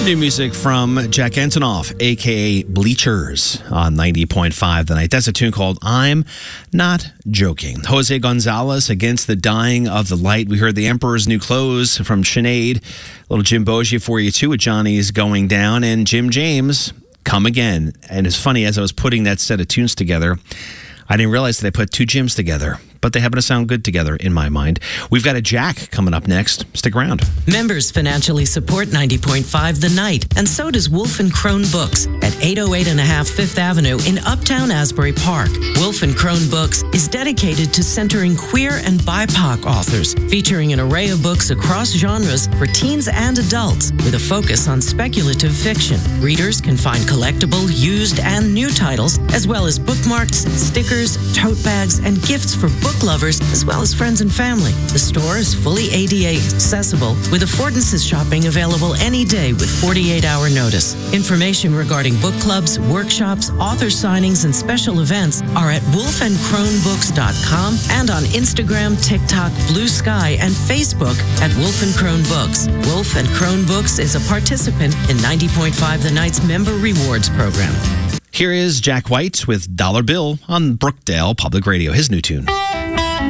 New music from Jack Antonoff, a.k.a. Bleachers, on 90.5 The Night. That's a tune called I'm Not Joking. Jose Gonzalez, Against the Dying of the Light. We heard The Emperor's New Clothes from Sinead. A little Jim Bogie for you, too, with Johnny's Going Down. And Jim James, Come Again. And it's funny, as I was putting that set of tunes together, I didn't realize that I put two Jims together, but they happen to sound good together in my mind. We've got a Jack coming up next. Stick around. Members financially support 90.5 The Night, and so does Wolf & Crone Books at 808.5 Fifth Avenue in Uptown Asbury Park. Wolf & Crone Books is dedicated to centering queer and BIPOC authors, featuring an array of books across genres for teens and adults, with a focus on speculative fiction. Readers can find collectible, used, and new titles, as well as bookmarks, stickers, tote bags, and gifts for book lovers, as well as friends and family. The store is fully ADA accessible, with affordances shopping available any day with 48-hour notice. Information regarding book clubs, workshops, author signings, and special events are at wolfandcronebooks.com and on Instagram, TikTok, Blue Sky, and Facebook at Wolf & Crone Books. Wolf & Crone Books is a participant in 90.5 The Night's Member Rewards Program. Here is Jack White with Dollar Bill on Brookdale Public Radio, his new tune.